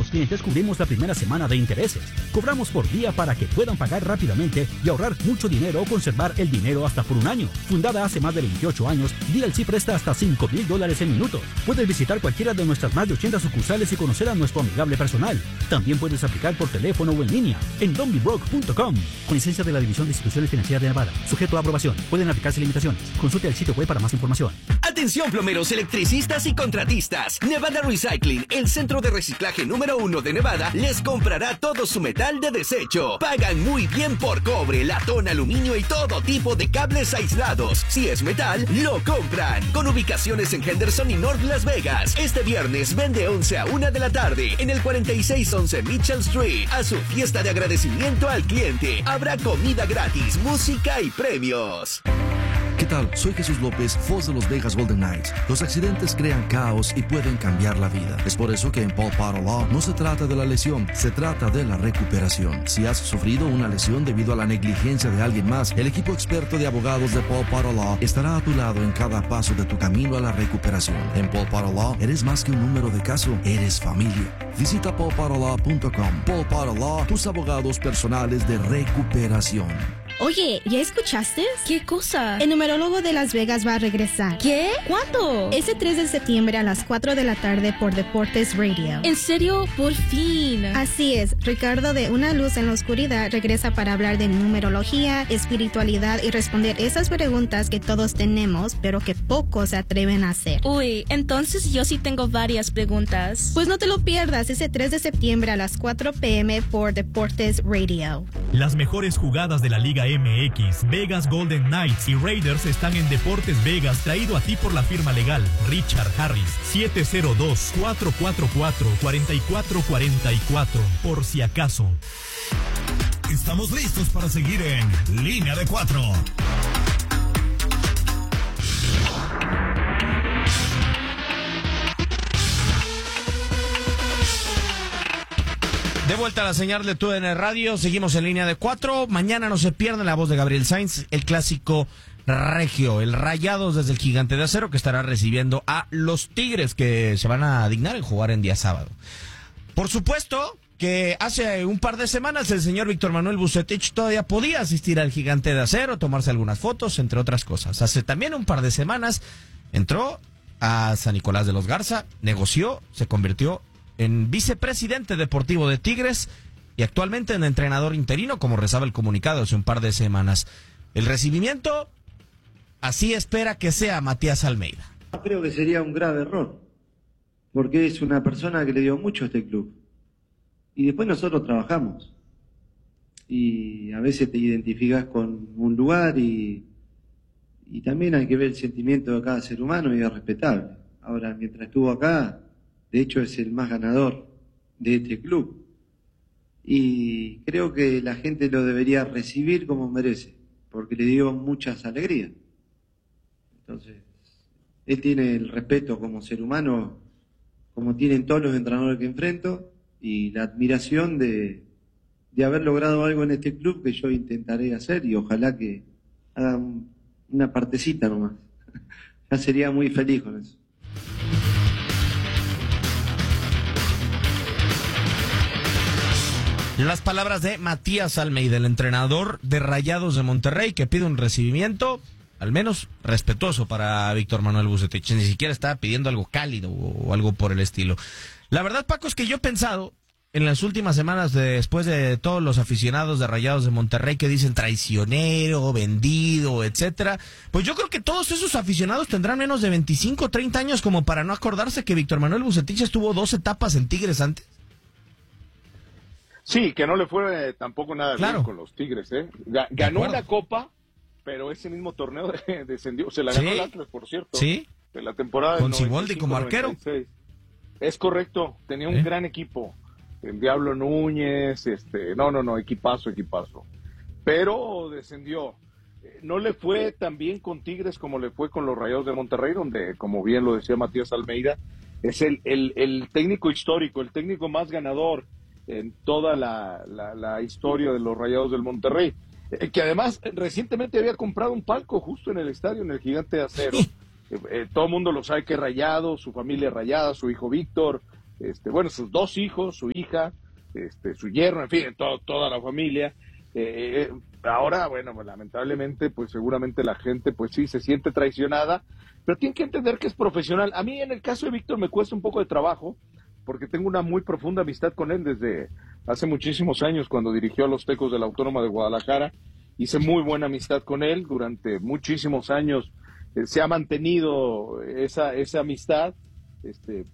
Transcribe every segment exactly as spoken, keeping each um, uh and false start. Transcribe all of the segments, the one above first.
nuevos clientes cubrimos la primera semana de intereses. Cobramos por día para que puedan pagar rápidamente y ahorrar mucho dinero o conservar el dinero hasta por un año. Fundada hace más de veintiocho años, D L C presta hasta cinco mil dólares en minutos. Puedes visitar cualquiera de nuestras más de ochenta sucursales y conocer a nuestro amigable personal. También puedes aplicar por teléfono o en línea en don't be broke punto com. Con licencia de la División de Instituciones Financieras de Nevada. Sujeto a aprobación. Pueden aplicarse limitaciones. Consulte el sitio web para más información. Atención plomeros, electricistas y contratistas. Nevada Recycling, el centro de reciclaje número uno de Nevada, les comprará todo su metal de desecho. Pagan muy bien por cobre, latón, aluminio y todo tipo de cables aislados. Si es metal, lo compran. Con ubicaciones en Henderson y North Las Vegas. Este viernes vende once a una de la tarde en el cuarenta y seis once Mitchell Street. A su fiesta de agradecimiento al cliente. Habrá comida gratis, música y premios. ¿Qué tal? Soy Jesús López, voz de los Vegas Golden Knights. Los accidentes crean caos y pueden cambiar la vida. Es por eso que en Paul Potter Law no se trata de la lesión, se trata de la recuperación. Si has sufrido una lesión debido a la negligencia de alguien más, el equipo experto de abogados de Paul Potter Law estará a tu lado en cada paso de tu camino a la recuperación. En Paul Potter Law eres más que un número de caso, eres familia. Visita paul potter law punto com. Paul Potter Law, tus abogados personales de recuperación. Oye, ¿ya escuchaste? ¿Qué cosa? El numerólogo de Las Vegas va a regresar. ¿Qué? ¿Cuándo? Ese tres de septiembre a las cuatro de la tarde por Deportes Radio. ¿En serio? Por fin. Así es, Ricardo de Una Luz en la Oscuridad regresa para hablar de numerología, espiritualidad y responder esas preguntas que todos tenemos, pero que pocos se atreven a hacer. Uy, entonces yo sí tengo varias preguntas. Pues no te lo pierdas ese tres de septiembre a las cuatro p m por Deportes Radio. Las mejores jugadas de la Liga M X, Vegas Golden Knights y Raiders están en Deportes Vegas, traído a ti por la firma legal Richard Harris. Siete cero dos, cuatro cuatro cuatro, cuatro cuatro cuatro cuatro, por si acaso. Estamos listos para seguir en Línea de Cuatro. De vuelta a la señal de T U D N Radio, seguimos en Línea de Cuatro. Mañana no se pierdan la voz de Gabriel Sainz, el clásico regio, el Rayados desde el Gigante de Acero, que estará recibiendo a los Tigres, que se van a dignar en jugar en día sábado. Por supuesto que hace un par de semanas el señor Víctor Manuel Vucetich todavía podía asistir al Gigante de Acero, tomarse algunas fotos, entre otras cosas. Hace también un par de semanas entró a San Nicolás de los Garza, negoció, se convirtió en vicepresidente deportivo de Tigres y actualmente en entrenador interino, como rezaba el comunicado hace un par de semanas. El recibimiento, así espera que sea Matías Almeida. Creo que sería un grave error, porque es una persona que le dio mucho a este club. Y después nosotros trabajamos. Y a veces te identificas con un lugar y, y también hay que ver el sentimiento de cada ser humano y es respetable. Ahora, mientras estuvo acá, de hecho es el más ganador de este club. Y creo que la gente lo debería recibir como merece, porque le dio muchas alegrías. Entonces, él tiene el respeto como ser humano, como tienen todos los entrenadores que enfrento, y la admiración de, de haber logrado algo en este club que yo intentaré hacer, y ojalá que hagan una partecita nomás. Ya sería muy feliz con eso. Las palabras de Matías Almeida, el entrenador de Rayados de Monterrey, que pide un recibimiento, al menos respetuoso, para Víctor Manuel Vucetich. Ni siquiera estaba pidiendo algo cálido o algo por el estilo. La verdad, Paco, es que yo he pensado en las últimas semanas, de, después de todos los aficionados de Rayados de Monterrey que dicen traicionero, vendido, etcétera, pues yo creo que todos esos aficionados tendrán menos de veinticinco, treinta años como para no acordarse que Víctor Manuel Vucetich estuvo dos etapas en Tigres antes. Sí, que no le fue eh, tampoco nada claro. bien con los Tigres, ¿eh? Ga- ganó una copa, pero ese mismo torneo de, descendió, se la ganó ¿Sí? el Atlas, por cierto. Sí. De la temporada Con del Siboldi como arquero. noventa y seis. Es correcto, tenía un ¿Eh? gran equipo. El Diablo Núñez, este, no, no, no, equipazo, equipazo. Pero descendió. No le fue tan bien con Tigres como le fue con los Rayados de Monterrey, donde, como bien lo decía Matías Almeida, es el, el, el técnico histórico, el técnico más ganador en toda la, la, la historia de los Rayados del Monterrey, eh, que además recientemente había comprado un palco justo en el estadio, en el Gigante de Acero. eh, eh, todo el mundo lo sabe que es Rayado, su familia es Rayada, su hijo Víctor, este, bueno, sus dos hijos, su hija, este, su yerno, en fin, todo, toda la familia. Eh, ahora, bueno, pues, lamentablemente, pues seguramente la gente, pues sí, se siente traicionada, pero tiene que entender que es profesional. A mí, en el caso de Víctor, me cuesta un poco de trabajo, porque tengo una muy profunda amistad con él desde hace muchísimos años, cuando dirigió a los Tecos de la Autónoma de Guadalajara. Hice muy buena amistad con él durante muchísimos años. Eh, se ha mantenido esa, esa amistad. Este,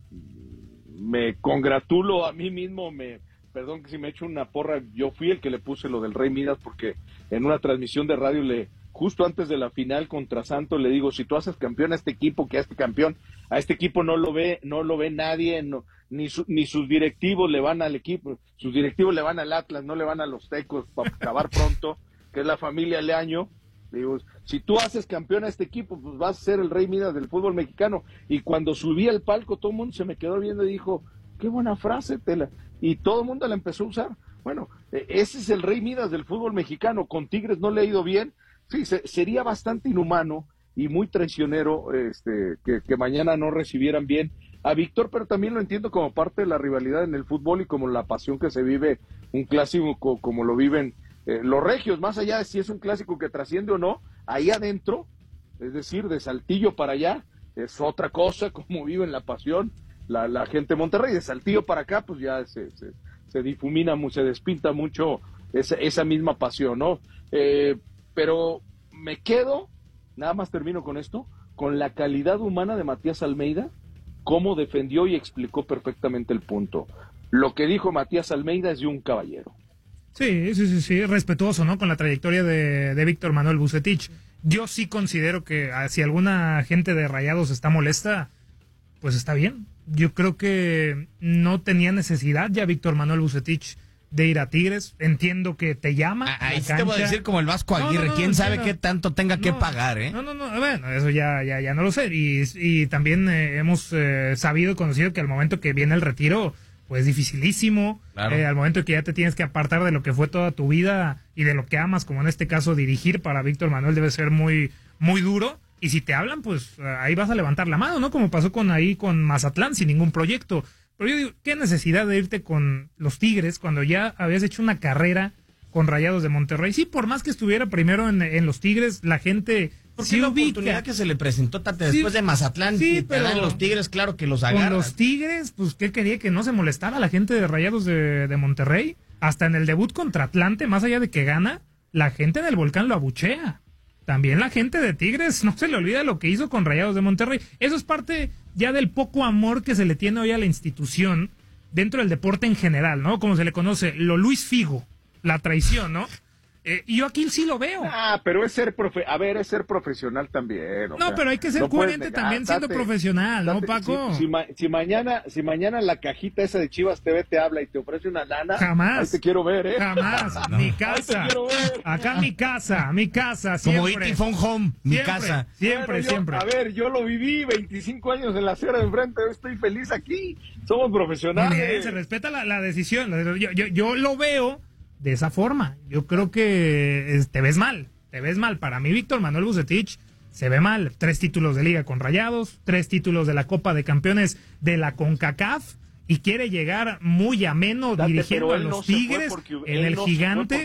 me congratulo a mí mismo, me perdón que si me echo una porra, yo fui el que le puse lo del Rey Midas, porque en una transmisión de radio, le justo antes de la final contra Santos, le digo, si tú haces campeón a este equipo, que a este campeón, a este equipo no lo ve, no lo ve nadie, no, ni, su, ni sus directivos le van al equipo, sus directivos le van al Atlas, no le van a los Tecos para acabar pronto, que es la familia Leaño. Digo, si tú haces campeón a este equipo, pues vas a ser el Rey Midas del fútbol mexicano. Y cuando subí al palco, todo el mundo se me quedó viendo y dijo, qué buena frase, Tela. Y todo el mundo la empezó a usar. Bueno, ese es el Rey Midas del fútbol mexicano. Con Tigres no le ha ido bien. Sí, se, sería bastante inhumano y muy traicionero este, que, que mañana no recibieran bien a Víctor, pero también lo entiendo como parte de la rivalidad en el fútbol y como la pasión que se vive un clásico como lo viven Eh, los regios, más allá de si es un clásico que trasciende o no, ahí adentro, es decir, de Saltillo para allá, es otra cosa, como viven la pasión la, la gente de Monterrey. De Saltillo para acá, pues ya se, se, se difumina, se despinta mucho esa, esa misma pasión, ¿no? Eh, pero me quedo, nada más termino con esto, con la calidad humana de Matías Almeida, cómo defendió y explicó perfectamente el punto. Lo que dijo Matías Almeida es de un caballero. Sí, sí, sí, sí, respetuoso, ¿no? Con la trayectoria de, de Víctor Manuel Vucetich. Yo sí considero que si alguna gente de Rayados está molesta, pues está bien. Yo creo que no tenía necesidad ya Víctor Manuel Vucetich de ir a Tigres. Entiendo que te llama. Ahí sí te voy a decir como el Vasco Aguirre. No, no, no, ¿quién sabe no, qué tanto tenga no, que pagar, eh? No, no, no, bueno, eso ya, ya, ya no lo sé. Y, y también eh, hemos eh, sabido y conocido que al momento que viene el retiro, pues dificilísimo, claro. eh, al momento que ya te tienes que apartar de lo que fue toda tu vida y de lo que amas, como en este caso dirigir para Víctor Manuel, debe ser muy muy duro, y si te hablan, pues ahí vas a levantar la mano, ¿no? Como pasó con ahí con Mazatlán, sin ningún proyecto. Pero yo digo, ¿qué necesidad de irte con los Tigres cuando ya habías hecho una carrera con Rayados de Monterrey? Sí, por más que estuviera primero en, en los Tigres, la gente... Porque sí, la oportunidad que se le presentó tanto después sí, de Mazatlán, sí, y pero te dan los Tigres, claro que los agarran. Con los Tigres, pues, ¿qué quería? Que no se molestara la gente de Rayados de, de Monterrey. Hasta en el debut contra Atlante, más allá de que gana, la gente del Volcán lo abuchea. También la gente de Tigres no se le olvida lo que hizo con Rayados de Monterrey. Eso es parte ya del poco amor que se le tiene hoy a la institución dentro del deporte en general, ¿no? Como se le conoce, lo Luis Figo, la traición, ¿no? Eh, y yo aquí sí lo veo. Ah, pero es ser profe a ver, es ser profesional también. No, sea, pero hay que ser no coherente negar, también siendo date, profesional, date, ¿no, Paco? Si, si, ma si mañana, si mañana la cajita esa de Chivas T V te habla y te ofrece una lana, jamás. Ahí te quiero ver, ¿eh? Jamás. No. Mi casa. Acá mi casa, mi casa, siempre. Como E T Phone Home, mi siempre, casa. Siempre, bueno, yo, siempre. A ver, yo lo viví veinticinco años en la acera de enfrente, estoy feliz aquí. Somos profesionales. Bien, se respeta la, la decisión. Yo, yo, yo lo veo de esa forma. Yo creo que te ves mal, te ves mal. Para mí, Víctor Manuel Vucetich se ve mal. Tres títulos de liga con Rayados, tres títulos de la Copa de Campeones de la CONCACAF, y quiere llegar muy ameno Date, dirigiendo a los no Tigres en el no Gigante.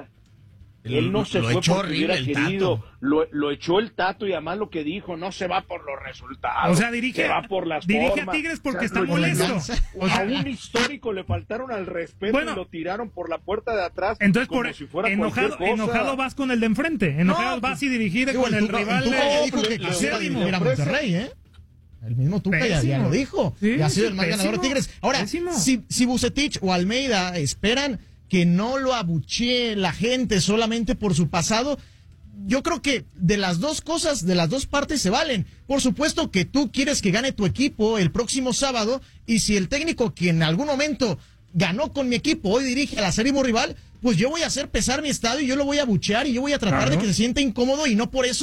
El, él no se lo fue echó porque hubiera el querido, lo, lo echó el Tato, y además lo que dijo, no se va por los resultados, o sea, dirige, se va por las dirige formas. a Tigres porque o sea, está molesto. O sea, a un histórico le faltaron al respeto, bueno, y lo tiraron por la puerta de atrás. Entonces, como por si fuera enojado, enojado vas con el de enfrente, enojado no, vas y dirigir con el rival. Tuca dijo que quisiera dirigir a Monterrey, ¿eh? El mismo Tuca ya, ya lo dijo. Sí, ya ha sido el más ganador de Tigres. Ahora, si, si Vucetich o Almeida esperan que no lo abuchee la gente solamente por su pasado, yo creo que de las dos cosas, de las dos partes se valen. Por supuesto que tú quieres que gane tu equipo el próximo sábado, y si el técnico que en algún momento ganó con mi equipo hoy dirige al acérrimo rival, pues yo voy a hacer pesar mi estadio y yo lo voy a abuchear y yo voy a tratar claro. de que se sienta incómodo, y no por eso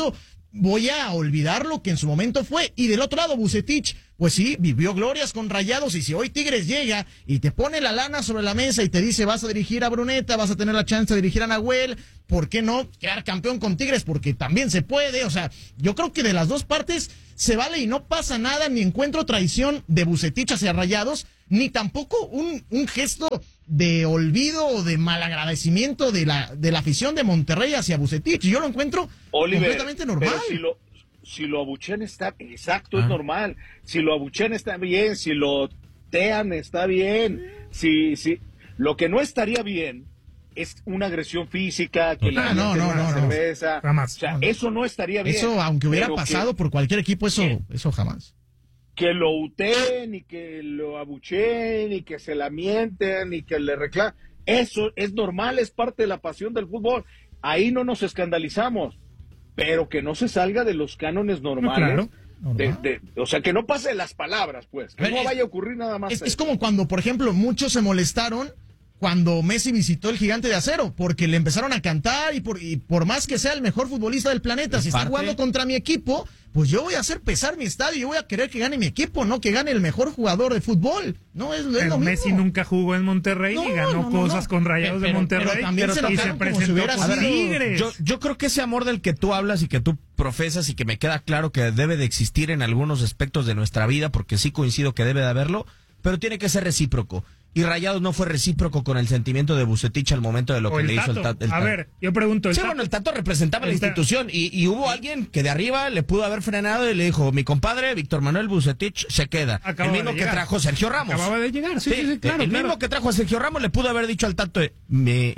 voy a olvidar lo que en su momento fue. Y del otro lado, Vucetich, pues sí, vivió glorias con Rayados, y si hoy Tigres llega y te pone la lana sobre la mesa y te dice vas a dirigir a Bruneta, vas a tener la chance de dirigir a Nahuel, ¿por qué no quedar campeón con Tigres? Porque también se puede. O sea, yo creo que de las dos partes se vale y no pasa nada, ni encuentro traición de Vucetich hacia Rayados, ni tampoco un, un gesto de olvido o de malagradecimiento de la, de la afición de Monterrey hacia Vucetich. Yo lo encuentro Oliver, completamente normal. Pero si lo, si lo abuchean está, exacto, ah. es normal. Si lo abuchean está bien, si lo tean está bien. Si, si, lo que no estaría bien es una agresión física, que ah, le no, no, una no, cerveza. Jamás. O sea, eso no estaría bien. Eso, aunque hubiera pasado que, por cualquier equipo, eso, que, eso jamás. Que lo uteen y que lo abucheen y que se la mienten y que le reclamen. Eso es normal, es parte de la pasión del fútbol. Ahí no nos escandalizamos, pero que no se salga de los cánones normales. No, claro. de, de, o sea, que no pase las palabras, pues. Que ver, no vaya a ocurrir nada más. Es, es como cuando, por ejemplo, muchos se molestaron cuando Messi visitó el Gigante de Acero, porque le empezaron a cantar y por, y por más que sea el mejor futbolista del planeta, si está jugando contra mi equipo, pues yo voy a hacer pesar mi estadio y yo voy a querer que gane mi equipo, no que gane el mejor jugador de fútbol. No es, es pero lo mismo. Messi nunca jugó en Monterrey no, ni ganó no, no, cosas no. con Rayados pero, de Monterrey. Pero también pero se, y se presentó si con Tigres. Yo, yo creo que ese amor del que tú hablas y que tú profesas y que me queda claro que debe de existir en algunos aspectos de nuestra vida, porque sí coincido que debe de haberlo, pero tiene que ser recíproco. Y Rayados no fue recíproco con el sentimiento de Vucetich al momento de lo que le hizo el Tato. A ver, yo pregunto. El sí, tato, bueno, el Tato representaba la institución y, y hubo alguien que de arriba le pudo haber frenado y le dijo, mi compadre Víctor Manuel Vucetich se queda. Acababa el mismo que trajo Sergio Ramos. Acababa de llegar, sí, sí, sí, sí claro. El claro. mismo que trajo a Sergio Ramos le pudo haber dicho al Tato, mi,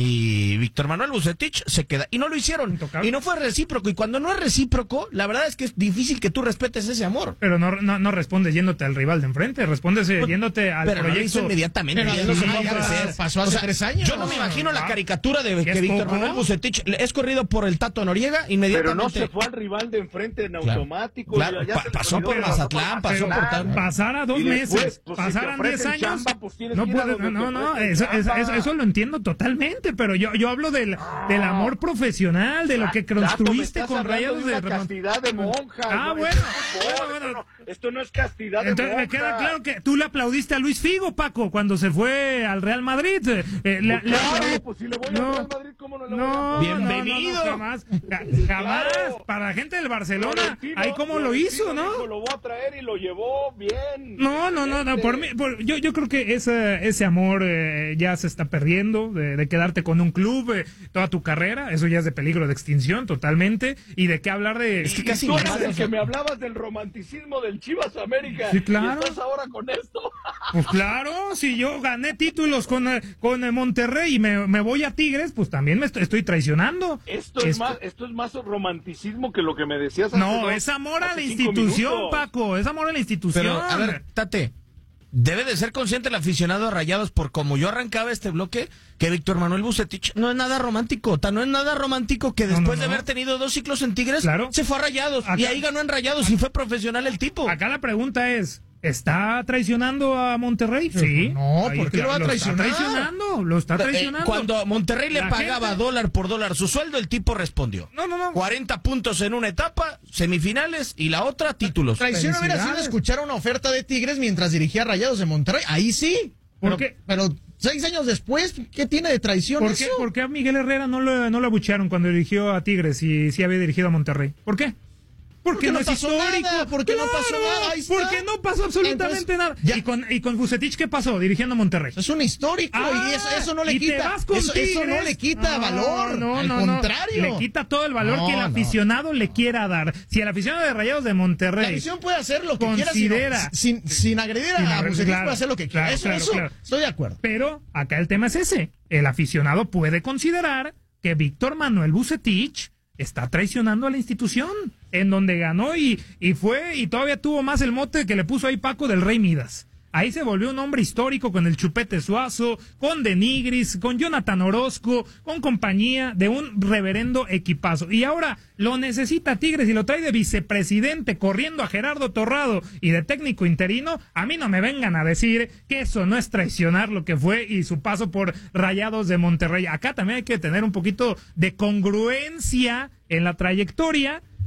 mi Víctor Manuel Vucetich se queda. Y no lo hicieron. Intocable. Y no fue recíproco. Y cuando no es recíproco, la verdad es que es difícil que tú respetes ese amor. Pero no, no, no respondes yéndote al rival de enfrente, respondes pues, yéndote al pero proyecto. No lo hizo inmediatamente. Pero, Ah, ya pasó hace o sea, tres años. Yo no me imagino la caricatura de que Víctor Manuel Vucetich es corrido por el Tato Noriega inmediatamente. Pero no se fue al rival de enfrente en claro. automático. Claro, ya, ya pa pasó por Mazatlán, pasó por tal. Pasara dos después, meses, pues, pasaran si diez años. Chamba, pues, no puedes, no, no, no eso, eso, eso, eso lo entiendo totalmente, pero yo, yo hablo del, del amor profesional, de lo que construiste Tato, con Rayados de, de castidad de monja. Ah, no, bueno, bueno, bueno, bueno. Esto no es castidad Entonces, de monja. me queda claro que tú le aplaudiste a Luis Figo, Paco, cuando se fue al Real Madrid. Eh, le, pues claro, le, pues si le voy no, al Real Madrid, ¿cómo no le no, voy a Bienvenido. No, no, jamás, jamás. Claro. Para la gente del Barcelona, ahí cómo lo hizo, ¿no? Lo voy a traer y lo llevó bien. No, no, no, no por mí, por, yo, yo creo que ese, ese amor eh, ya se está perdiendo, de, de quedarte con un club eh, toda tu carrera, eso ya es de peligro de extinción totalmente, y de qué hablar de... Es que casi... Tú eres el que me hablabas del romanticismo del Chivas América, sí, claro. y estás ahora con esto. Pues claro, si yo gané títulos con, con Monterrey y me, me voy a Tigres, pues también me estoy, estoy traicionando. Esto es, esto... más esto es más romanticismo que lo que me decías hace No, dos, es amor a la institución, minutos. Paco, es amor a la institución. Pero, a ver, Tate, debe de ser consciente el aficionado a Rayados, por como yo arrancaba este bloque, que Víctor Manuel Vucetich no es nada romántico, no es nada romántico que después no, no, no. de haber tenido dos ciclos en Tigres, claro. se fue a Rayados, acá, y ahí ganó en Rayados acá, y fue profesional el tipo. Acá la pregunta es... ¿Está traicionando a Monterrey? Sí. No, ¿por qué lo va a traicionar? Lo está traicionando, lo está traicionando. Eh, cuando Monterrey le la pagaba gente... dólar por dólar su sueldo, el tipo respondió. No, no, no. cuarenta puntos en una etapa, semifinales, y la otra, títulos. Traición hubiera sido escuchar una oferta de Tigres mientras dirigía Rayados de Monterrey. Ahí sí. ¿Por pero, qué? Pero seis años después, ¿qué tiene de traición ¿Por eso? qué, ¿Por qué a Miguel Herrera no lo, no lo abuchearon cuando dirigió a Tigres y sí había dirigido a Monterrey? ¿Por qué? Porque, porque no, no es histórico. Nada, porque claro, no pasó nada. Ahí está. Porque no pasó absolutamente Entonces, nada. Ya. Y con y con Vucetich, ¿qué pasó? Dirigiendo a Monterrey. Es un histórico ah, y eso, eso no le quita. Eso, eso no le quita no, valor. No, al no, contrario. No. Le quita todo el valor no, que el aficionado no. le quiera dar. Si el aficionado de Rayados de Monterrey. La afición puede hacer lo que considera, quiera sin, sin, sin agredir sin a Vucetich, claro, puede hacer lo que quiera. Claro, eso, claro, eso claro. estoy de acuerdo. Pero acá el tema es ese. El aficionado puede considerar que Víctor Manuel Vucetich está traicionando a la institución, en donde ganó y, y fue, y todavía tuvo más el mote que le puso ahí Paco del Rey Midas. Ahí se volvió un hombre histórico con el Chupete Suazo, con Denigris, con Jonathan Orozco, con compañía de un reverendo equipazo. Y ahora lo necesita Tigres y lo trae de vicepresidente corriendo a Gerardo Torrado y de técnico interino. A mí no me vengan a decir que eso no es traicionar lo que fue y su paso por Rayados de Monterrey. Acá también hay que tener un poquito de congruencia en la trayectoria.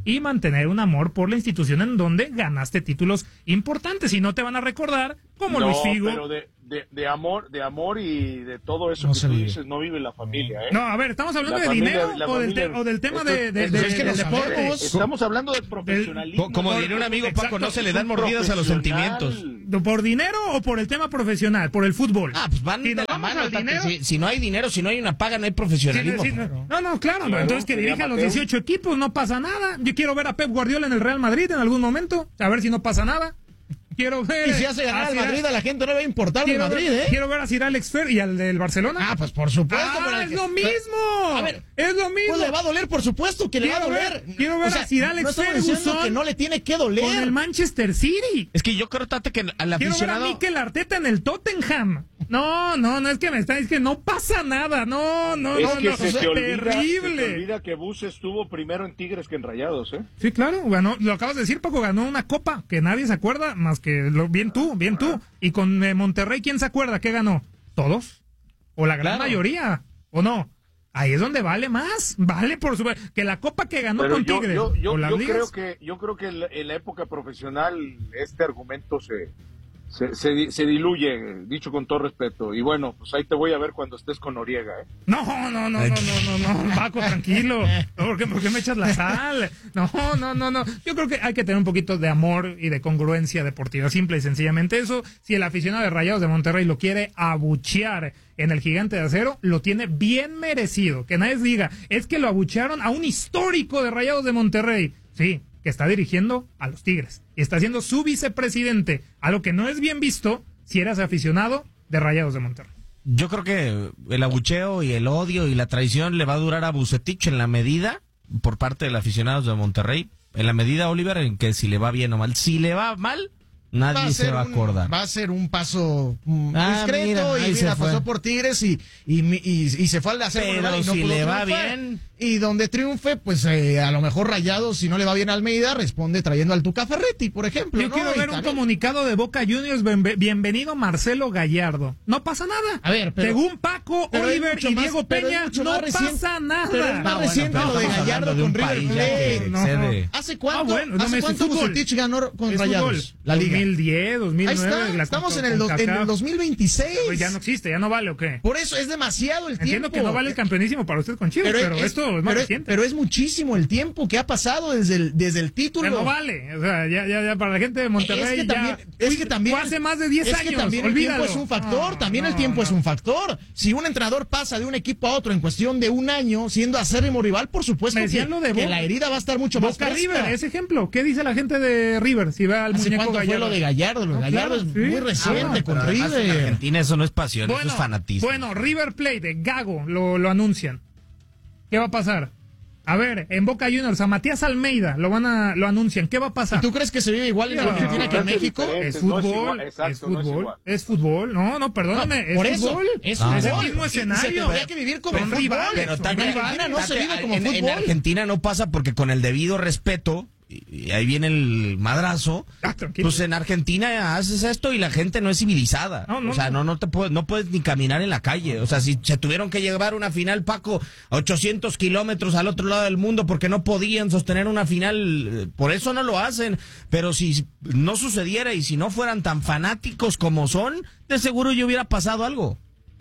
y mantener un amor por la institución en donde ganaste títulos importantes y no te van a recordar como no, Luis Figo. Pero de, de, de amor, de amor y de todo eso No que se tú vive. dices no vive la familia, ¿eh? No, a ver, ¿estamos hablando La de familia- dinero la o del, te- familia- o del tema esto- de, de, esto de- es que del lo deporte? sabemos. Estamos hablando de profesionalismo. Como diría un amigo, Paco, Exacto. no se le dan mordidas a los sentimientos. ¿Por dinero o por el tema profesional? Por el fútbol. Ah, pues van Si de nos la vamos mano. al Tate. dinero- Si, si no hay dinero, si no hay una paga, no hay profesionalismo. Sí, sí, no, no, no, claro, Claro, entonces que sería dirija a los Mateo. dieciocho equipos, no pasa nada. Yo quiero ver a Pep Guardiola en el Real Madrid en algún momento, a ver si no pasa nada. Quiero ver Y si hace ganar a al Sir- Madrid, a la gente no le va a importar el quiero Madrid, ver, ¿eh? Quiero ver a Sir Alex Fer y al del Barcelona. Ah, pues por supuesto. Ah, pero es que- lo mismo. A ver, es lo mismo. Pues le va a doler, por supuesto que le va a Quiero doler. ver- quiero ver O sea, a Sir Alex no estamos diciendo Ferguson que no le tiene que doler. Con el Manchester City. Es que yo creo, Tate, que al Quiero ver a aficionado... Mikel Arteta en el Tottenham. No, no, no es que me está es que no pasa nada. No, no, Es no, que no. se, es te olvida, se te terrible. olvida que Bus estuvo primero en Tigres que en Rayados, ¿eh? Sí, claro, ganó, lo acabas de decir, Paco, ganó una copa que nadie se acuerda más que lo, bien tú, bien tú. Y con eh, Monterrey, ¿quién se acuerda qué ganó? ¿Todos? ¿O la gran Claro. mayoría? ¿O no? Ahí es donde vale más, vale por supuesto. Que la copa que ganó Pero con yo, Tigres yo, yo, o las yo ligas. creo que yo creo que en la, en la época profesional este argumento se, se, se, di- se diluye, dicho con todo respeto. Y bueno, pues ahí te voy a ver cuando estés con Noriega, ¿eh? No, no, no, no, no, no, no, Paco, tranquilo. ¿Por qué, por qué me echas la sal? No, no, no, no. Yo creo que hay que tener un poquito de amor y de congruencia deportiva, simple y sencillamente eso. Si el aficionado de Rayados de Monterrey lo quiere abuchear en el Gigante de Acero, lo tiene bien merecido. Que nadie diga, es que lo abuchearon a un histórico de Rayados de Monterrey. Sí, que está dirigiendo a los Tigres y está siendo su vicepresidente, algo que no es bien visto si eras aficionado de Rayados de Monterrey. Yo creo que el abucheo y el odio y la traición le va a durar a Bucetich en la medida, por parte del aficionado de Monterrey, en la medida, Oliver, en que si le va bien o mal. Si le va mal, nadie se va a un- acordar. Va a ser un paso mm, Ah, discreto mira, y ahí se mira, fue. pasó por Tigres y, y, y, y se fue al de Acero Pero Monterrey y no si pudo le va triunfar. bien. Y donde triunfe, pues eh, a lo mejor Rayados, si no le va bien a Almeida, responde trayendo al Tuca Ferretti, por ejemplo. Yo ¿no? quiero Y ver un también- comunicado de Boca Juniors, ben- bienvenido Marcelo Gallardo. No pasa nada. A ver, pero- Según Paco, pero es Oliver mucho y más- Diego pero es Peña, mucho no más reciente- pasa nada. pero es más Ah, bueno, reciente pero lo de estamos Gallardo hablando de con un River país ya Plate. que No. excede. ¿Hace cuánto, Ah, bueno, no, ¿hace me- cuánto es fútbol. Bucetich ganó con Es Rayados? fútbol. La liga. dos mil diez, dos mil Ahí nueve. está, la estamos con- en el, con dos- en Kaká. el dos mil veintiséis. Pues ya no existe, ya no vale o qué. Por eso es demasiado el Entiendo tiempo. que no vale el campeonísimo para usted con Chivas, pero, es- esto es más pero reciente. pero es muchísimo el tiempo que ha pasado desde el, desde el título. Pero no vale. O sea, ya, ya, ya para la gente de Monterrey Es que ya también, es fue- que también fue hace más de diez es años. que también el olvídalo. tiempo es un factor, No, también el no, tiempo no. es un factor. Si un entrenador pasa de un equipo a otro en cuestión de un año siendo acérrimo rival, por supuesto Me que, decían lo de que Boca. la herida va a estar mucho más Boca fresca. River, ese ejemplo. ¿Qué dice la gente de River si va al ¿Hace muñeco cuánto Gallardo? fue lo de Gallardo? Lo de No, Gallardo claro, es sí. muy reciente Ah, con Pero además en River. Argentina eso no es pasión, eso es fanatismo. Bueno, River Plate, Gago, lo, lo anuncian. ¿Qué va a pasar? A ver, en Boca Juniors, a Matías Almeida lo van a, lo anuncian. ¿Qué va a pasar? ¿Tú crees que se vive igual en No, Argentina que en no, México? diferente. Es No es fútbol, igual, exacto, es no es fútbol, igual. es fútbol. No, no, perdóname, Por es eso, fútbol. es No. Es el fútbol. mismo Y se escenario. tendría que vivir como Son fútbol. rivales, Pero son Tate, en rivales. Argentina no se vive como en, en fútbol. Argentina no pasa porque con el debido respeto, y, y ahí viene el madrazo, Ah, tranquilo. pues en Argentina haces esto y la gente no es civilizada. No, no, o sea, no. no no te puedes, no puedes ni caminar en la calle. O sea, si se tuvieron que llevar una final, Paco, a ochocientos kilómetros al otro lado del mundo porque no podían sostener una final, eh, por eso no lo hacen. Pero si no sucediera y si no fueran tan fanáticos como son, de seguro ya hubiera pasado algo.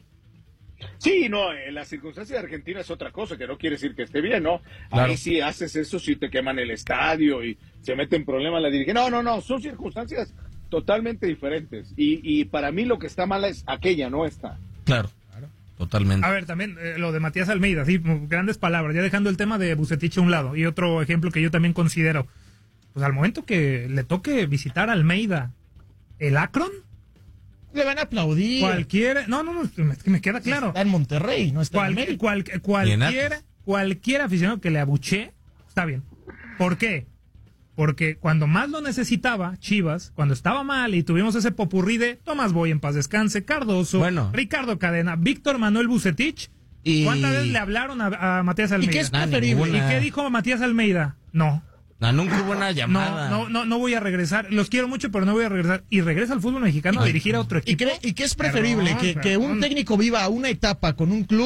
Sí, no, en la circunstancia de Argentina es otra cosa, que no quiere decir que esté bien, ¿no? Claro. Ahí sí haces eso, si te queman el estadio y se mete en problemas la dirigencia. No, no, no, son circunstancias totalmente diferentes. Y, y para mí lo que está mal es aquella, no esta. Claro, totalmente. A ver, también eh, lo de Matías Almeida, sí, grandes palabras, ya dejando el tema de Bucetich a un lado. Y otro ejemplo que yo también considero, pues al momento que le toque visitar a Almeida el Akron, Le van a aplaudir. cualquier, no, no, no, me, me queda claro. Está en Monterrey, no está en Cual- América. cual- Y en cualquier, Atlas. cualquier aficionado que le abuche, está bien. ¿Por qué? Porque cuando más lo necesitaba, Chivas, cuando estaba mal y tuvimos ese popurrí de Tomás Boy en paz descanse, Cardoso, Bueno. Ricardo Cadena, Víctor Manuel Bucetich, Y- ¿cuántas veces le hablaron a, a Matías Almeida? qué es Nah, preferible? ninguna. ¿Y qué dijo Matías Almeida? No. No, nunca hubo una No, llamada. no, no, no voy a regresar. Los quiero mucho, pero no voy a regresar. Y regresa al fútbol mexicano a dirigir a otro ¿Y equipo. qué, y qué es preferible? Perdón, que, que perdón. un técnico viva una etapa con un club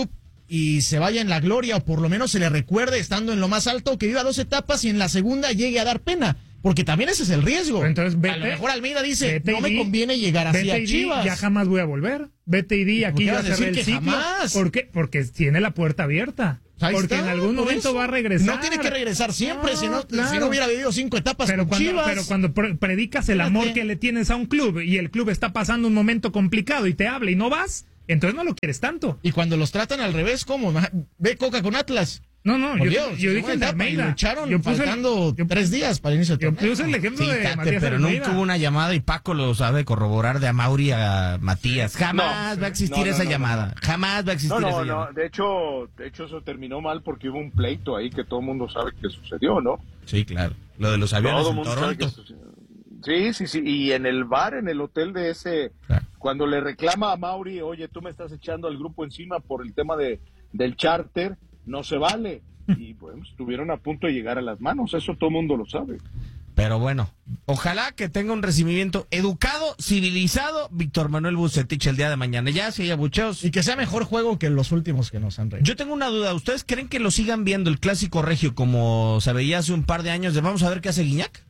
y se vaya en la gloria, o por lo menos se le recuerde estando en lo más alto, que viva dos etapas y en la segunda llegue a dar pena. Porque también ese es el riesgo. Pero entonces vete, a lo mejor Almeida dice, no me di, conviene llegar así a Chivas. Ya jamás voy a volver. Vete y di, aquí ya cerré el que ciclo. Jamás? ¿Por qué? Porque tiene la puerta abierta. Ahí porque está, en algún momento eso. va a regresar. No tiene que regresar siempre, no, si, no, claro. si no hubiera vivido cinco etapas pero con cuando, Chivas. Pero cuando predicas el amor que le tienes a un club y el club está pasando un momento complicado y te habla y no vas, entonces no lo quieres tanto. Y cuando los tratan al revés, ¿cómo? Ve Coca con Atlas. No, no, Por yo, Dios, yo dije el de Almeida. Lo echaron yo puse faltando el, tres días para el inicio del torneo. Yo puse el ejemplo sí, de Tate, Matías pero Almeida. nunca hubo una llamada y Paco lo sabe corroborar de Amauri a Matías. Jamás no, va a existir no, no, esa no, llamada. No, no. Jamás va a existir no, no, esa no. llamada. De hecho, de hecho eso terminó mal porque hubo un pleito ahí que todo el mundo sabe que sucedió, ¿no? Sí, claro. Lo de los aviones todo en mundo Toronto. Sabe que sí, sí, sí. Y en el bar, en el hotel de ese, claro. Cuando le reclama a Mauri, oye, tú me estás echando al grupo encima por el tema de del charter, no se vale. Y bueno, estuvieron a punto de llegar a las manos, eso todo el mundo lo sabe. Pero bueno, ojalá que tenga un recibimiento educado, civilizado, Víctor Manuel Bucetich el día de mañana. Ya, si hay abucheos. Y que sea mejor juego que los últimos que nos han reído. Yo tengo una duda, ¿ustedes creen que lo sigan viendo el clásico regio como se veía hace un par de años de vamos a ver qué hace Guiñac?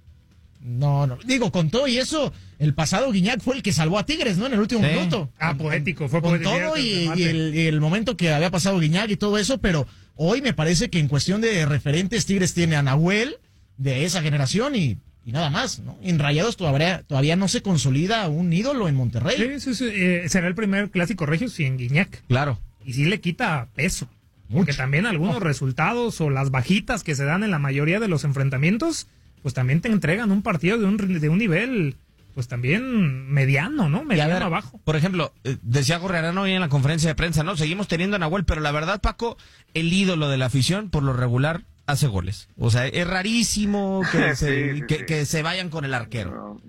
No, no, digo, con todo y eso, el pasado Guiñac fue el que salvó a Tigres, ¿no? En el último ¿Sí? minuto. Ah, poético, fue con poético. todo y, y, el, y el momento que había pasado Guiñac y todo eso, pero hoy me parece que en cuestión de referentes, Tigres tiene a Nahuel de esa generación y, y nada más, ¿no? En Rayados todavía, todavía no se consolida un ídolo en Monterrey. Sí, sí, sí. Eh, será el primer clásico regio sin Guiñac. Claro. Y sí le quita peso. Porque también algunos oh. resultados o las bajitas que se dan en la mayoría de los enfrentamientos, pues también te entregan un partido de un, de un nivel, pues también mediano, ¿no? Mediano ver, abajo. Por ejemplo, eh, decía Gorrerano hoy en la conferencia de prensa, ¿no? Seguimos teniendo a Nahuel, pero la verdad, Paco, el ídolo de la afición, por lo regular, hace goles. O sea, es rarísimo que, sí, se, sí, que, sí. que se vayan con el arquero.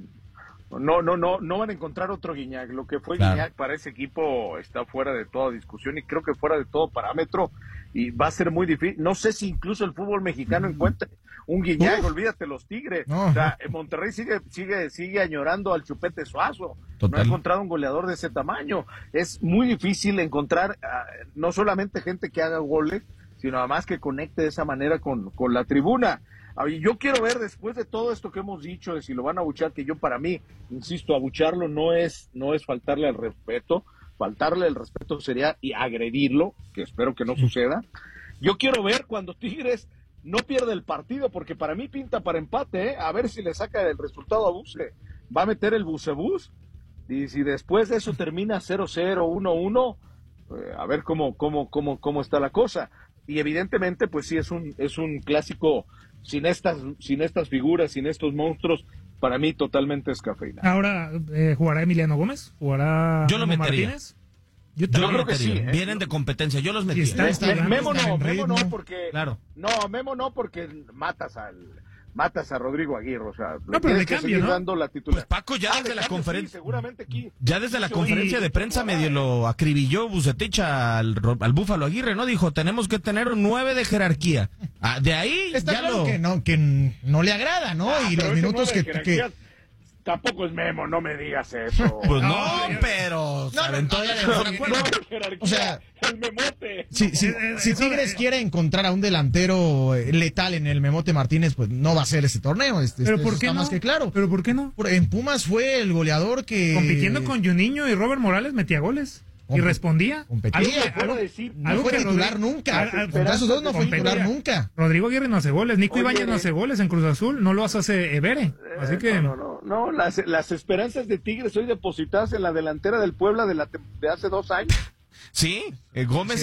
No, no, no, no van a encontrar otro Guiñac. Lo que fue claro. Guiñac para ese equipo está fuera de toda discusión y creo que fuera de todo parámetro y va a ser muy difícil. No sé si incluso el fútbol mexicano encuentre un Guiñac, Uf. olvídate los Tigres. No. O sea, Monterrey sigue, sigue, sigue añorando al Chupete Suazo. Total. No ha encontrado un goleador de ese tamaño. Es muy difícil encontrar uh, no solamente gente que haga goles, sino además que conecte de esa manera con, con la tribuna. Yo quiero ver después de todo esto que hemos dicho de si lo van a abuchear, que yo para mí, insisto, abuchearlo no es, no es faltarle al respeto, faltarle el respeto sería y agredirlo, que espero que no suceda. Yo quiero ver cuando Tigres no pierde el partido, porque para mí pinta para empate, ¿eh? A ver si le saca el resultado a Buce. Va a meter el Bucebús, y si después de eso termina cero cero, uno uno, eh, a ver cómo, cómo, cómo, cómo está la cosa. Y evidentemente, pues sí, es un, es un clásico sin estas, sin estas figuras, sin estos monstruos, para mí totalmente descafeinado. Ahora, eh, ¿jugará Emiliano Gómez? ¿Jugará Yo lo Memo metería. Martínez? Yo, yo creo que sí. ¿eh? Vienen de competencia, yo los metí. Está, está, Me, Memo no, Memo no, porque... Claro. No, Memo no, porque matas al... Matas a Rodrigo Aguirre, o sea, no, pero de cambio, ¿no? Dando la titular. Pues Paco ya ah, desde de la cambio, conferencia, sí, seguramente aquí. Ya desde la sí, conferencia sí, de prensa medio lo acribilló Bucetich al, al Búfalo Aguirre, ¿no? Dijo, tenemos que tener un nueve de jerarquía. Ah, de ahí está ya claro lo... que no, que no le agrada, ¿no? Ah, y los minutos que, que tampoco es Memo, no me digas eso. Pues no, no pero no, no, no, no, no, o sea, el memote. Si, si, si Tigres quiere encontrar a un delantero letal en el Memote Martínez, pues no va a ser ese torneo. Este, pero este, ¿por qué está no? más que claro. Pero ¿por qué no? En Pumas fue el goleador que compitiendo con Juninho y Robert Morales metía goles. Y respondía. Competía. Algo, algo, decir, no algo fue que titular Rodrigo, nunca. Al, al, esos dos no fue titular nunca. Rodrigo Aguirre no hace goles. Nico Oye, Ibáñez no hace goles en Cruz Azul. No lo hace Evere. Así que... No, no, no. no las, las esperanzas de Tigres hoy depositadas en la delantera del Puebla de, la, de hace dos años. Sí, eh, Gómez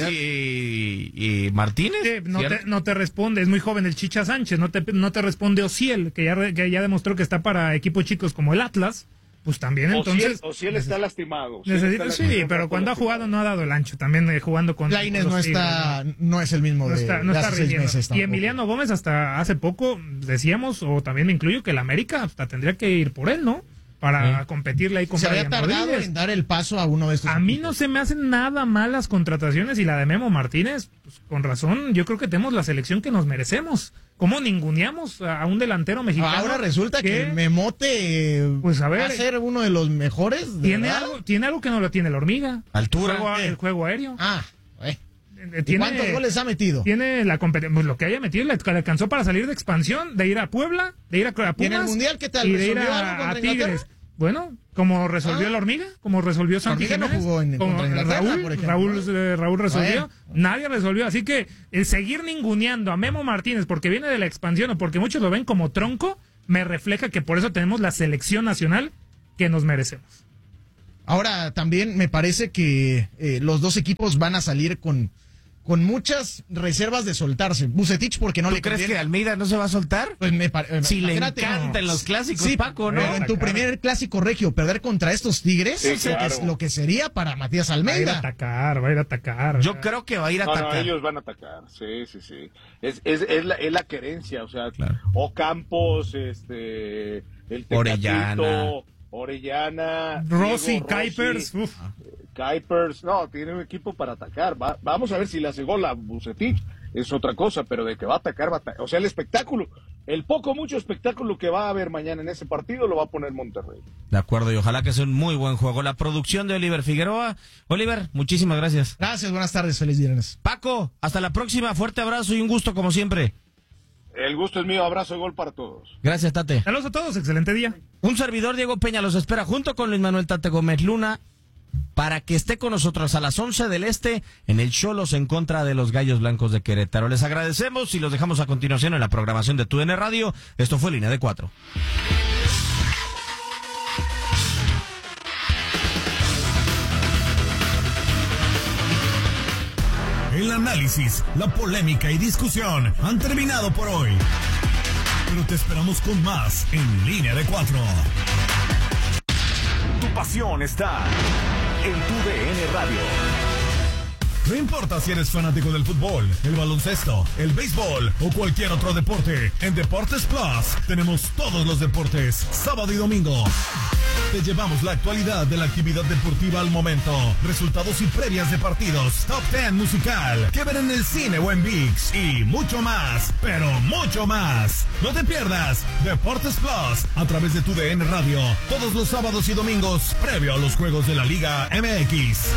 y, y Martínez. Sí, no, te, no te responde. Es muy joven el Chicha Sánchez. No te, no te responde Ociel, que ya, que ya demostró que está para equipos chicos como el Atlas. Pues también entonces... O si él está lastimado. Necesita, sí, lastimado, pero cuando ha jugado no ha dado el ancho. También eh, jugando con... Lainez no está, ¿no? no es el mismo de, no está, no de está hace seis meses. Y Emiliano Gómez hasta hace poco decíamos, o también me incluyo, que el América hasta tendría que ir por él, ¿no? Para ¿Sí? competirle ahí con Se había tardado Rodríguez. En dar el paso a uno de estos. A equipos. mí no se me hacen nada mal las contrataciones y la de Memo Martínez, pues, con razón, yo creo que tenemos la selección que nos merecemos. ¿Cómo ninguneamos a un delantero mexicano? Ahora resulta que, que el Memote pues a ver, va a ser uno de los mejores. ¿De tiene algo, tiene algo que no lo tiene la hormiga. Altura. El juego, el juego aéreo. Ah, eh. Tiene, ¿Cuántos goles ha metido? Tiene la competencia, pues lo que haya metido le, le alcanzó para salir de expansión, de ir a Puebla, de ir a, a Pumas. ¿Y en el Mundial qué tal? Y de ir a, a Tigres. Bueno, como resolvió ah. la hormiga, como resolvió Santi Jiménez, no jugó en, como Raúl, por Raúl, eh, Raúl resolvió, bueno. Nadie resolvió. Así que el seguir ninguneando a Memo Martínez porque viene de la expansión o porque muchos lo ven como tronco, me refleja que por eso tenemos la selección nacional que nos merecemos. Ahora, también me parece que eh, los dos equipos van a salir con... con muchas reservas de soltarse. Vucetich porque no ¿Tú le crees conviene? que Almeida no se va a soltar? Pues me parece. Si le encantan no. los clásicos, sí, Paco, ¿no? Pero en tu primer clásico regio, perder contra estos Tigres, sí, claro. es lo que sería para Matías Almeida. Va a ir a atacar, va a ir a atacar. Yo creo que va a ir a no, atacar. No, ellos van a atacar, sí, sí, sí. Es, es, es, la, es la querencia, o sea, claro. O Campos, este, el Orellana. Orellana. Rossi, Kuipers. Uf. Kuipers, no, tiene un equipo para atacar. Va, vamos a ver si le hace gol a Vucetich, es otra cosa, pero de que va a atacar, va a atacar. O sea, el espectáculo, el poco, mucho espectáculo que va a haber mañana en ese partido lo va a poner Monterrey. De acuerdo, y ojalá que sea un muy buen juego. La producción de Oliver Figueroa. Oliver, muchísimas gracias. Gracias, buenas tardes, feliz viernes. Paco, hasta la próxima, fuerte abrazo y un gusto como siempre. El gusto es mío, abrazo y gol para todos. Gracias, Tate. Saludos a todos, excelente día. Un servidor, Diego Peña, los espera junto con Luis Manuel Tate Gómez Luna para que esté con nosotros a las once del Este en el Xolos en contra de los Gallos Blancos de Querétaro. Les agradecemos y los dejamos a continuación en la programación de Tu D N Radio. Esto fue Línea de Cuatro. El análisis, la polémica y discusión han terminado por hoy. Pero te esperamos con más en Línea de Cuatro. Tu pasión está en Tu D N Radio. No importa si eres fanático del fútbol, el baloncesto, el béisbol o cualquier otro deporte, en Deportes Plus tenemos todos los deportes, sábado y domingo. Te llevamos la actualidad de la actividad deportiva al momento, resultados y previas de partidos, top ten musical, que ver en el cine o en ViX y mucho más, pero mucho más. No te pierdas Deportes Plus a través de Tu D N Radio, todos los sábados y domingos, previo a los juegos de la Liga M X.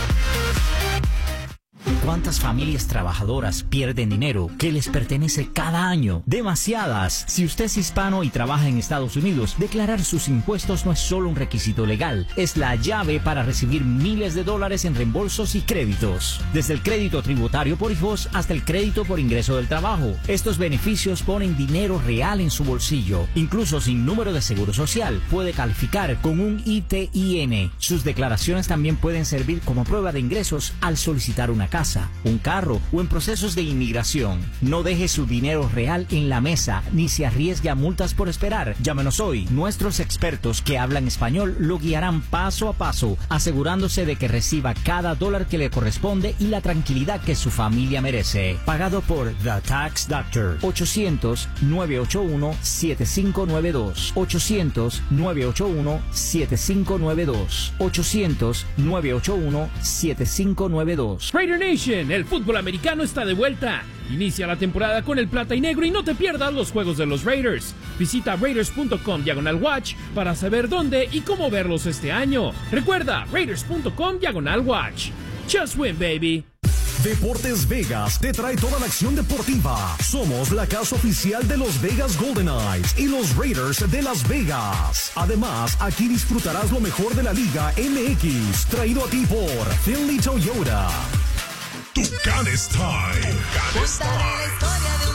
¿Cuántas familias trabajadoras pierden dinero que les pertenece cada año? Demasiadas. Si usted es hispano y trabaja en Estados Unidos, declarar sus impuestos no es solo un requisito legal, es la llave para recibir miles de dólares en reembolsos y créditos. Desde el crédito tributario por hijos hasta el crédito por ingreso del trabajo. Estos beneficios ponen dinero real en su bolsillo. Incluso sin número de seguro social, puede calificar con un I T I N. Sus declaraciones también pueden servir como prueba de ingresos al solicitar una casa, un carro o en procesos de inmigración. No deje su dinero real en la mesa ni se arriesgue a multas por esperar. Llámenos hoy. Nuestros expertos que hablan español lo guiarán paso a paso, asegurándose de que reciba cada dólar que le corresponde y la tranquilidad que su familia merece. Pagado por The Tax Doctor. ochocientos, nueve ocho uno, siete cinco nueve dos. ochocientos, nueve ocho uno, siete cinco nueve dos. ochocientos, nueve ocho uno, siete cinco nueve dos. Raider Nation, el fútbol americano está de vuelta. Inicia la temporada con el plata y negro y no te pierdas los juegos de los Raiders. Visita raiders punto com diagonal watch para saber dónde y cómo verlos este año. Recuerda, raiders punto com diagonal watch. Just win, baby. Deportes Vegas te trae toda la acción deportiva. Somos la casa oficial de los Vegas Golden Knights y los Raiders de Las Vegas. Además, aquí disfrutarás lo mejor de la Liga M X, traído a ti por Finley Toyota. Tucanes Time. Tucanes Time.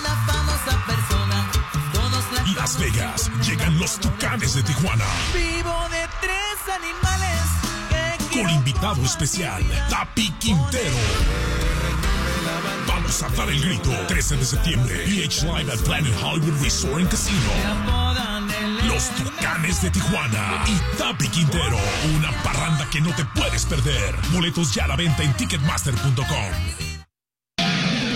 Las Vegas, llegan los Tucanes de Tijuana. Vivo de tres animales. Con invitado especial, Tapi Quintero. Vamos a dar el grito. trece de septiembre, P H Live at Planet Hollywood Resort and Casino. Los Tucanes de Tijuana y Tapi Quintero. Una parranda que no te puedes perder. Boletos ya a la venta en ticketmaster punto com.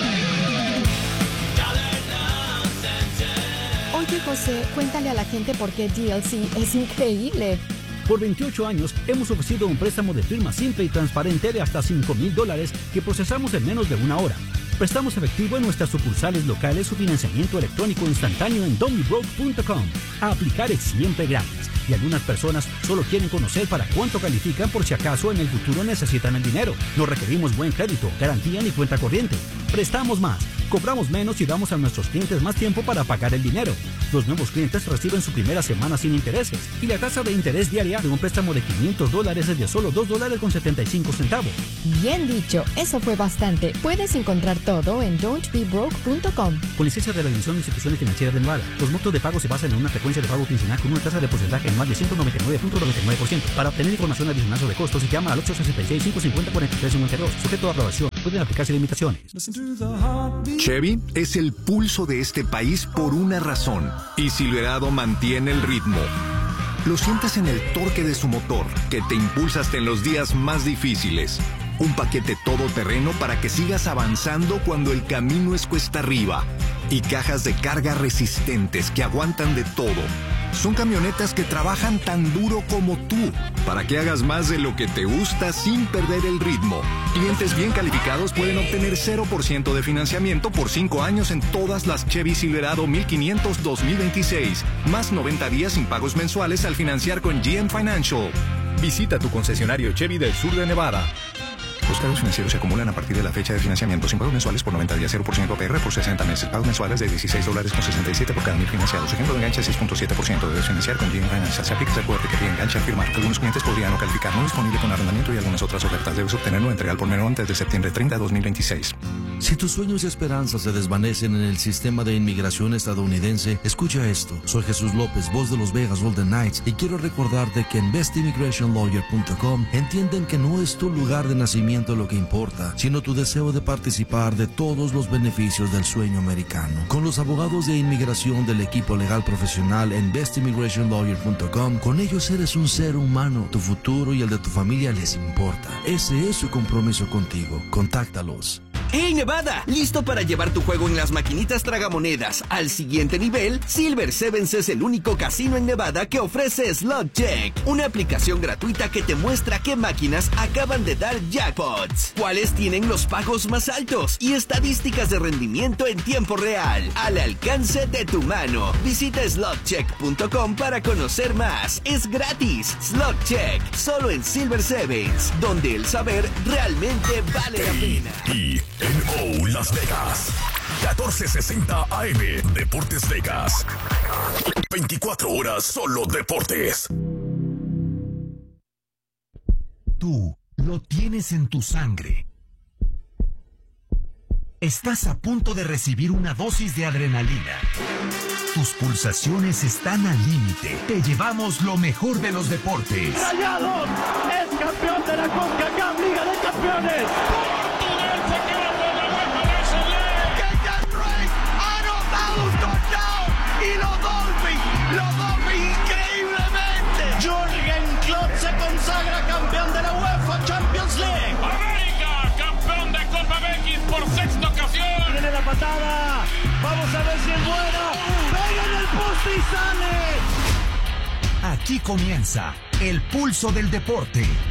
Oye, José, cuéntale a la gente por qué D L C es increíble. Por veintiocho años hemos ofrecido un préstamo de firma simple y transparente de hasta cinco mil dólares que procesamos en menos de una hora. Prestamos efectivo en nuestras sucursales locales o financiamiento electrónico instantáneo en donmybroke punto com. A aplicar es siempre gratis y algunas personas solo quieren conocer para cuánto califican por si acaso en el futuro necesitan el dinero. No requerimos buen crédito, garantía ni cuenta corriente. Prestamos más, cobramos menos y damos a nuestros clientes más tiempo para pagar el dinero. Los nuevos clientes reciben su primera semana sin intereses y la tasa de interés diaria de un préstamo de quinientos dólares es de solo dos dólares con setenta y cinco centavos. Bien dicho, eso fue bastante. Puedes encontrar todo en don't be broke punto com. Con licencia de la División de Instituciones Financieras de Nevada, los montos de pago se basan en una frecuencia de pago quincenal con una tasa de porcentaje anual de ciento noventa y nueve punto noventa y nueve por ciento. Para obtener información adicional sobre costos, se llama al ocho sesenta y seis, cinco cincuenta, cuarenta y tres cincuenta y dos. Sujeto a aprobación. Pueden aplicarse limitaciones. Chevy es el pulso de este país por una razón, y Silverado mantiene el ritmo. Lo sientes en el torque de su motor, que te impulsa hasta en los días más difíciles. Un paquete todoterreno para que sigas avanzando cuando el camino es cuesta arriba. Y cajas de carga resistentes que aguantan de todo. Son camionetas que trabajan tan duro como tú, para que hagas más de lo que te gusta sin perder el ritmo. Clientes bien calificados pueden obtener cero por ciento de financiamiento por cinco años en todas las Chevy Silverado mil quinientos dos mil veintiséis, más noventa días sin pagos mensuales al financiar con G M Financial. Visita tu concesionario Chevy del sur de Nevada. Los cargos financieros se acumulan a partir de la fecha de financiamiento sin pagos mensuales por noventa días, cero por ciento A P R por sesenta meses. Pagos mensuales de dieciséis dólares con sesenta y siete por cada mil financiados. Ejemplo de enganche seis punto siete por ciento. Debes financiar con G M Financial. Se aplica el recuerde que pide enganche al firmar. Algunos clientes podrían no calificar. No disponible con arrendamiento y algunas otras ofertas. Debes obtenerlo entrega al por menor antes de septiembre treinta, dos mil veintiséis. Si tus sueños y esperanzas se desvanecen en el sistema de inmigración estadounidense, escucha esto. Soy Jesús López, voz de los Vegas Golden Knights, y quiero recordarte que en best immigration lawyer punto com entienden que no es tu lugar de nacimiento lo que importa, sino tu deseo de participar de todos los beneficios del sueño americano. Con los abogados de inmigración del equipo legal profesional en best immigration lawyer punto com, con ellos eres un ser humano. Tu futuro y el de tu familia les importa. Ese es su compromiso contigo. Contáctalos. ¡Hey Nevada! ¿Listo para llevar tu juego en las maquinitas tragamonedas al siguiente nivel? Silver Sevens es el único casino en Nevada que ofrece Slot Check, una aplicación gratuita que te muestra qué máquinas acaban de dar jackpots, cuáles tienen los pagos más altos y estadísticas de rendimiento en tiempo real, al alcance de tu mano. Visita slot check punto com para conocer más. Es gratis. Slot Check, solo en Silver Sevens, donde el saber realmente vale la pena. Y N O Las Vegas, catorce sesenta A M, Deportes Vegas. veinticuatro horas solo deportes. Tú lo tienes en tu sangre. Estás a punto de recibir una dosis de adrenalina. Tus pulsaciones están al límite. Te llevamos lo mejor de los deportes. ¡Rayados! ¡Es campeón de la CONCACAF Liga de Campeones! Y los Dolphins, los Dolphins increíblemente. Jürgen Klopp se consagra campeón de la UEFA Champions League. América, campeón de Copa M X por sexta ocasión. Viene la patada, vamos a ver si es buena. Pega en el poste y sale. Aquí comienza el pulso del deporte.